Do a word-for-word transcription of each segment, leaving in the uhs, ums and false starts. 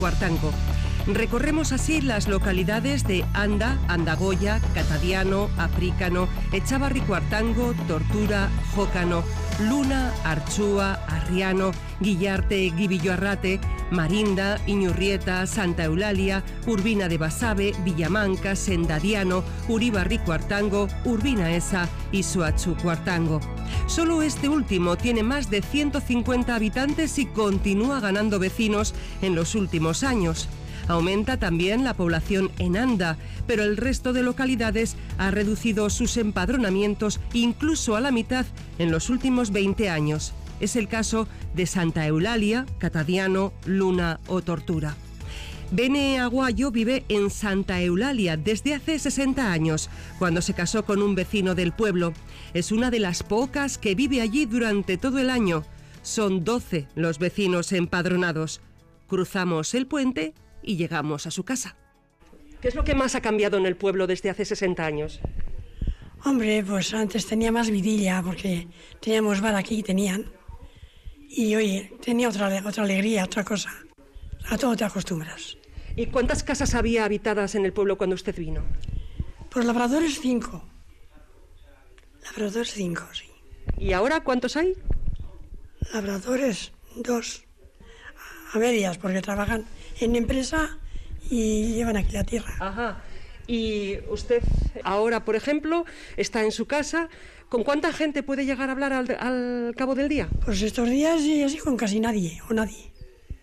Cuartango. Recorremos así las localidades de Anda, Andagoya, Catadiano, Aprícano, Echavarri Cuartango, Tortura, Jócano, Luna, Archúa, Arriano, Guillarte, Guibillo-Arrate, Marinda, Iñurrieta, Santa Eulalia, Urbina de Basabe, Villamanca, Sendadiano, Uribarri Cuartango, Urbina Esa y Soachu Cuartango. Solo este último tiene más de ciento cincuenta habitantes y continúa ganando vecinos en los últimos años. Aumenta también la población en Anda, pero el resto de localidades ha reducido sus empadronamientos incluso a la mitad en los últimos veinte años. Es el caso de Santa Eulalia, Catadiano, Luna o Tortura. Bene Aguayo vive en Santa Eulalia desde hace sesenta años, cuando se casó con un vecino del pueblo. Es una de las pocas que vive allí durante todo el año. Son doce los vecinos empadronados. Cruzamos el puente y llegamos a su casa. ¿Qué es lo que más ha cambiado en el pueblo desde hace sesenta años? Hombre, pues antes tenía más vidilla, porque teníamos bar aquí, tenían. Y oye, tenía otra, otra alegría, otra cosa. A todo te acostumbras. ¿Y cuántas casas había habitadas en el pueblo cuando usted vino? Pues labradores cinco. Labradores cinco, sí. ¿Y ahora cuántos hay? Labradores dos. A medias, porque trabajan en empresa y llevan aquí la tierra. Ajá. Y usted ahora, por ejemplo, está en su casa. ¿Con cuánta gente puede llegar a hablar al, al cabo del día? Pues estos días y así con casi nadie, o nadie.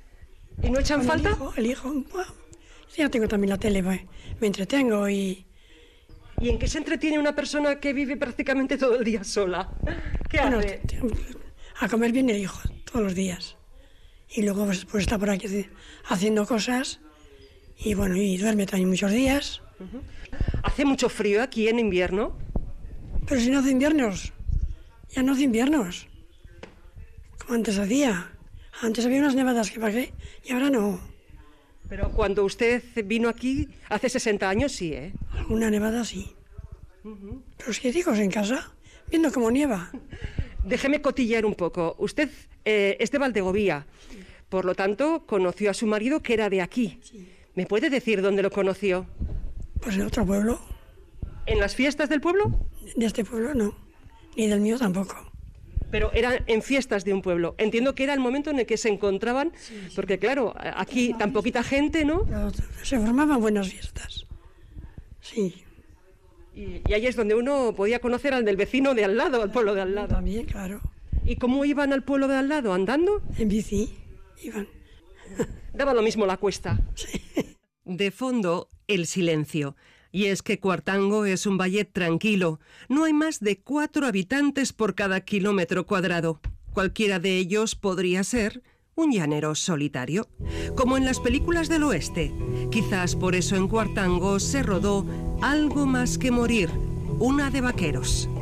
¿Y no echan con falta? El hijo, el hijo bueno, ya tengo también la tele, pues, me entretengo y... ¿Y en qué se entretiene una persona que vive prácticamente todo el día sola? ¿Qué bueno, hace? Te, te, a comer bien el hijo, todos los días. Y luego pues, pues está por aquí haciendo cosas y bueno, y duerme también muchos días. Uh-huh. ¿Hace mucho frío aquí en invierno? Pero si no hace inviernos, ya no hace inviernos, como antes hacía. Antes había unas nevadas que pagué y ahora no. Pero cuando usted vino aquí, hace sesenta años, sí, ¿eh? Alguna nevada sí. Uh-huh. Pero es que hijos en casa, viendo cómo nieva. Déjeme cotillear un poco. Usted eh, es de Valdegovía, sí. Por lo tanto, conoció a su marido que era de aquí. Sí. ¿Me puede decir dónde lo conoció? Pues en otro pueblo. ¿En las fiestas del pueblo? De este pueblo no, ni del mío tampoco. Pero eran en fiestas de un pueblo. Entiendo que era el momento en el que se encontraban, sí, sí. Porque claro, aquí tan poquita gente, ¿no? Pero se formaban buenas fiestas, sí. Y, y ahí es donde uno podía conocer al del vecino de al lado, al pueblo de al lado. También, claro. ¿Y cómo iban al pueblo de al lado? ¿Andando? En bici, iban. Daba lo mismo la cuesta. Sí. De fondo, el silencio. Y es que Cuartango es un valle tranquilo. No hay más de cuatro habitantes por cada kilómetro cuadrado. Cualquiera de ellos podría ser un llanero solitario, como en las películas del oeste. Quizás por eso en Cuartango se rodó Algo más que morir, una de vaqueros.